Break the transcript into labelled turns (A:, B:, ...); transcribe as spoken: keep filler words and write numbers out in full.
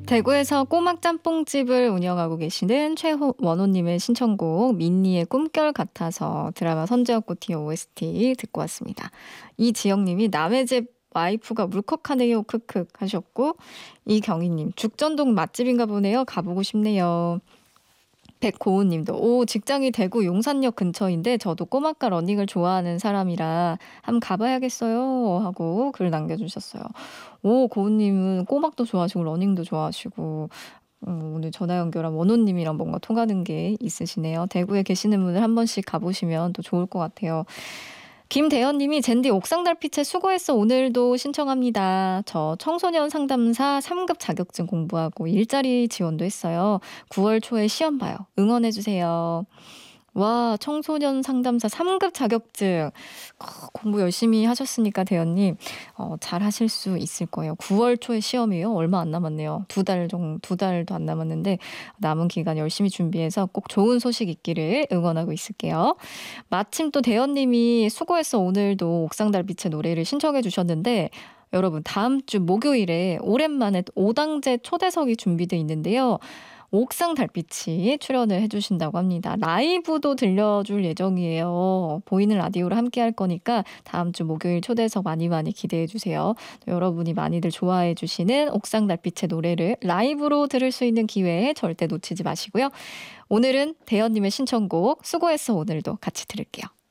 A: 대구에서 꼬막 짬뽕집을 운영하고 계시는 최원호님의 신청곡 민니의 꿈결 같아서 드라마 선제역고티 오에스티 듣고 왔습니다. 이지영님이 남의 집 와이프가 울컥하네요 크크 하셨고, 이경희님 죽전동 맛집인가 보네요 가보고 싶네요. 백고은님도 오 직장이 대구 용산역 근처인데 저도 꼬막과 러닝을 좋아하는 사람이라 한번 가봐야겠어요 하고 글 남겨주셨어요. 오 고은님은 꼬막도 좋아하시고 러닝도 좋아하시고 어, 오늘 전화 연결한 원호님이랑 뭔가 통하는 게 있으시네요. 대구에 계시는 분들 한 번씩 가보시면 또 좋을 것 같아요. 김대현님이 젠디 옥상 달빛에 수고했어 오늘도 신청합니다. 저 청소년 상담사 삼 급 자격증 공부하고 일자리 지원도 했어요. 구월 초에 시험 봐요. 응원해주세요. 와 청소년 상담사 삼 급 자격증 어, 공부 열심히 하셨으니까 대현님 어, 잘 하실 수 있을 거예요. 구월 초에 시험이에요. 얼마 안 남았네요. 두 달 정도 두 달도 안 남았는데 남은 기간 열심히 준비해서 꼭 좋은 소식 있기를 응원하고 있을게요. 마침 또 대현님이 수고했어 오늘도 옥상 달빛의 노래를 신청해 주셨는데 여러분 다음 주 목요일에 오랜만에 오당제 초대석이 준비돼 있는데요. 옥상 달빛이 출연을 해주신다고 합니다. 라이브도 들려줄 예정이에요. 보이는 라디오로 함께 할 거니까 다음 주 목요일 초대석 많이 많이 기대해 주세요. 여러분이 많이들 좋아해 주시는 옥상 달빛의 노래를 라이브로 들을 수 있는 기회 절대 놓치지 마시고요. 오늘은 대현님의 신청곡 수고했어 오늘도 같이 들을게요.